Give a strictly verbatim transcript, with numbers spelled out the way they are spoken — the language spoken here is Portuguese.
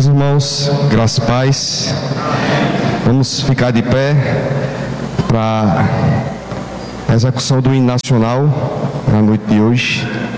Meus irmãos, graças e paz, vamos ficar de pé para a execução do hino nacional na noite de hoje.